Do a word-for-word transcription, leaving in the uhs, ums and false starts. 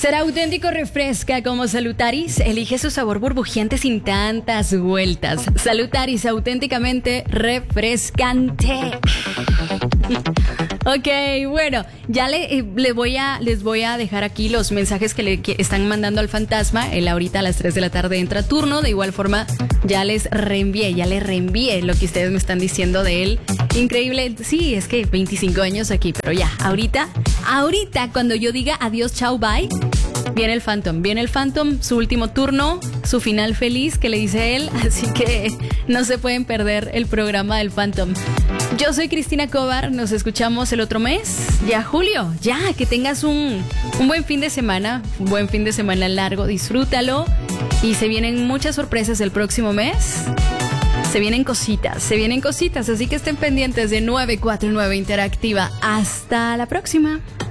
Será auténtico, refresca como Salutaris. Elige su sabor burbujeante sin tantas vueltas. Salutaris, auténticamente refrescante. Ok, bueno, ya le, eh, le voy a, les voy a dejar aquí los mensajes que le que están mandando al fantasma. Él ahorita a las tres de la tarde entra turno. De igual forma, ya les reenvié, ya les reenvié lo que ustedes me están diciendo de él. Increíble. Sí, es que veinticinco años aquí, pero ya, ahorita, ahorita cuando yo diga adiós, chao, bye, viene el Phantom, viene el Phantom, su último turno, su final feliz que le dice él, así que no se pueden perder el programa del Phantom. Yo soy Cristina Cobar, nos escuchamos el otro mes, ya julio, ya, que tengas un, un buen fin de semana, un buen fin de semana largo, disfrútalo y se vienen muchas sorpresas el próximo mes. Se vienen cositas, se vienen cositas, así que estén pendientes de nueve cuatro nueve Interactiva. Hasta la próxima.